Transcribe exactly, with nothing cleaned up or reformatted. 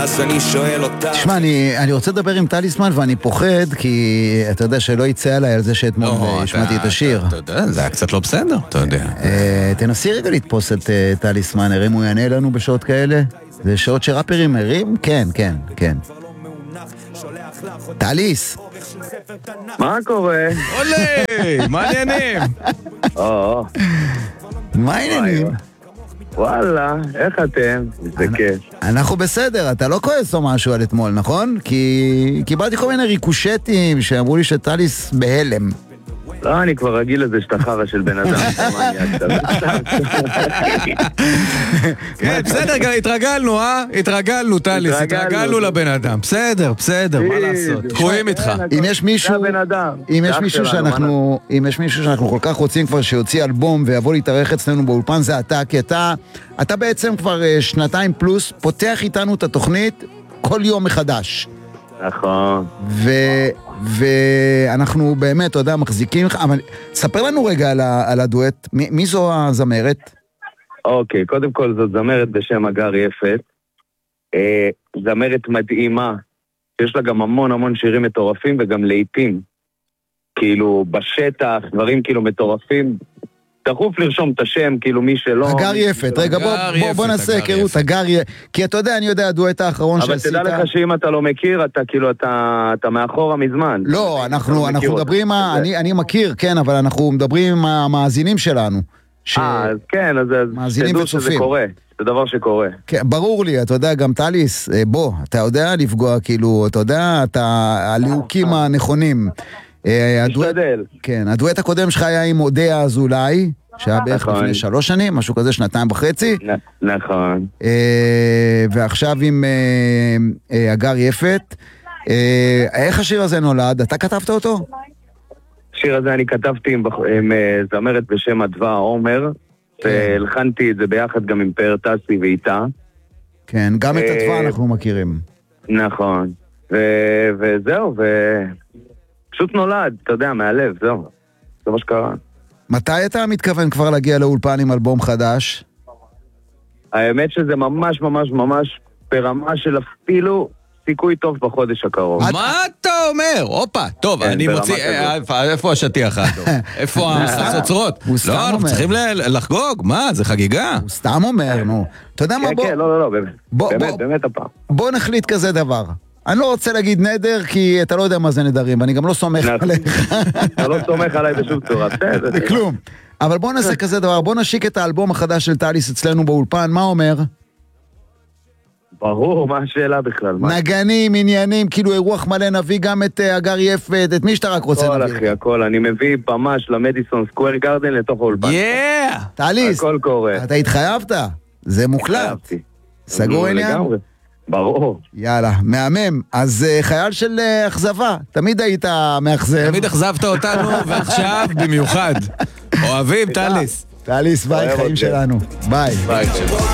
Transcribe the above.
אז אני שואל אותך. תשמע, אני, אני רוצה לדבר עם טליסמן ואני פוחד, כי אתה יודע שלא יצא עליי על זה שאתמול השמעתי את השיר. אתה יודע, זה היה קצת לא בסדר, אתה יודע. תנסי רגע לתפוס את טליסמן, הרי אם הוא יענה לנו בשעות כאלה. זה שעות שראפרים הרים? כן, כן, כן. טליס. מה קורה? עולה, מה העניינים? או, מה העניינים? וואלה, איך אתם? זה כיף. אנחנו בסדר, אתה לא כועס או משהו על אתמול, נכון? כי קיבלתי כל מיני ריקושטים שאמרו לי שטליס בהלם. לא, אני כבר רגיל לזה שאתה חרא של בן אדם. כן, בסדר, גם התרגלנו, אה? התרגלנו, טליס, התרגלנו לבן אדם. בסדר, בסדר, מה לעשות? תקועים איתך. אם יש מישהו, אם יש מישהו שאנחנו, אם יש מישהו שאנחנו כל כך רוצים כבר שיוציא אלבום ויבוא להתארח אצלנו באולפן, זה אתה, כי אתה, אתה בעצם כבר שנתיים פלוס פותח איתנו את התוכנית כל יום מחדש. נכון. ו... ואנחנו באמת, אתה יודע, מחזיקים לך, אבל ספר לנו רגע על, ה... על הדואט, מי... מי זו הזמרת? אוקיי, קודם כל זאת זמרת בשם הגר יפת, אה, זמרת מדהימה, יש לה גם המון המון שירים מטורפים וגם לעיתים, כאילו בשטח, דברים כאילו מטורפים, דחוף לרשום את השם, כאילו מי שלא... הגר יפת, רגע בוא, בוא, בוא נעשה היכרות, הגר יפת, כי אתה יודע, אני יודע, הדואט האחרון שעשית... אבל תדע לך שאם אתה לא מכיר, אתה כאילו, אתה, אתה מאחורה מזמן. לא, אנחנו, אנחנו מדברים, אני, אני מכיר, כן, אבל אנחנו מדברים עם המאזינים שלנו. אה, אז כן, אז תדעו שזה קורה, זה דבר שקורה. כן, ברור לי, אתה יודע, גם טליס, בוא, אתה יודע לפגוע, כאילו, אתה יודע, אתה, הליהוקים הנכונים. משתדל. כן, הדואט הקודם שלך היה עם אודיה אזולאי, שהיה בערך לפני שלוש שנים, משהו כזה, שנתיים וחצי. נכון. ועכשיו עם הגר יפת. איך השיר הזה נולד? אתה כתבת אותו? השיר הזה אני כתבתי עם זמרת בשם אדווה עומר, והלחנתי את זה ביחד גם עם פאר טסי ואיתה. כן, גם את אדווה אנחנו מכירים. נכון. וזהו, ו... פשוט נולד, אתה יודע, מהלב, זהו. זה מה שקרה. מתי אתה מתכוון כבר להגיע לאולפן עם אלבום חדש? האמת שזה ממש ממש ממש ברמה של אפילו סיכוי טוב בחודש הקרוב. מה אתה אומר? הופה, טוב, אני מוציא... איפה השטיח האדום? איפה החצוצרות? לא, אנחנו צריכים לחגוג, מה? זה חגיגה. הוא סתם אומר, נו. אתה יודע מה, בוא... כן, לא, לא, לא, באמת, באמת הפעם. בוא נחליט כזה דבר. אני לא רוצה להגיד נדר, כי אתה לא יודע מה זה נדרים, ואני גם לא סומך עליך. אתה לא סומך עליי בשום צורה, בסדר. בכלום. אבל בוא נעשה כזה דבר, בוא נשיק את האלבום החדש של טליס אצלנו באולפן, מה אומר? ברור, מה השאלה בכלל? נגנים, עניינים, כאילו אירוח מלא, נביא גם את הגר יפת, את מי שאתה רק רוצה נביא. הכל אחי, הכל, אני מביא ממש למדיסון סקוואר גארדן לתוך האולפן. יאה! טליס, הכל קורה. אתה התחייבת? זה מוקלט. סגור עניין? ברור. יאללה, מהמם. אז uh, חייל של uh, אכזבה, תמיד היית מאכזב. תמיד אכזבת אותנו, ועכשיו במיוחד. אוהבים, טליס. טליס, ביי, חיים שלנו. ביי. ביי.